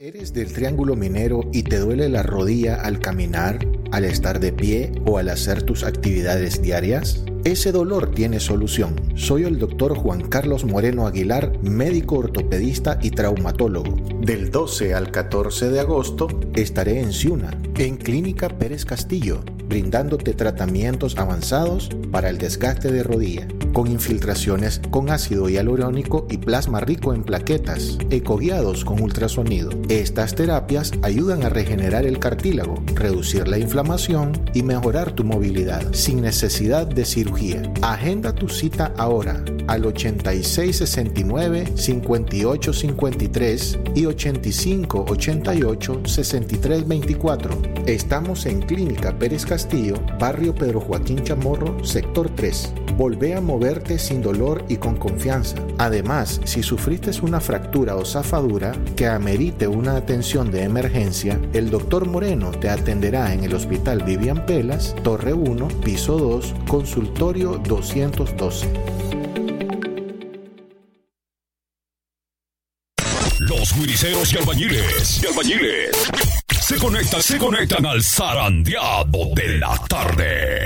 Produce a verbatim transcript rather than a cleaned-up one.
¿Eres del Triángulo Minero y te duele la rodilla al caminar, al estar de pie o al hacer tus actividades diarias? Ese dolor tiene solución. Soy el doctor Juan Carlos Moreno Aguilar, médico ortopedista y traumatólogo. Del doce al catorce de agosto estaré en Ciuna, en Clínica Pérez Castillo, brindándote tratamientos avanzados para el desgaste de rodilla, con infiltraciones con ácido hialurónico y plasma rico en plaquetas, ecoguiados con ultrasonido. Estas terapias ayudan a regenerar el cartílago, reducir la inflamación y mejorar tu movilidad, sin necesidad de cirugía. Agenda tu cita ahora al ochenta y seis sesenta y nueve cincuenta y ocho cincuenta y tres y ochenta y cinco ochenta y ocho sesenta y tres veinticuatro. Estamos en Clínica Pérez Castillo, barrio Pedro Joaquín Chamorro, sector tres. Volvé a moverte sin dolor y con confianza. Además, si sufriste una fractura o zafadura que amerite una atención de emergencia, el doctor Moreno te atenderá en el Hospital Vivian Pelas, Torre uno, piso dos, consultorio doscientos doce. Los guiriceros y albañiles, y albañiles se conectan, se conectan al zarandeado de la tarde.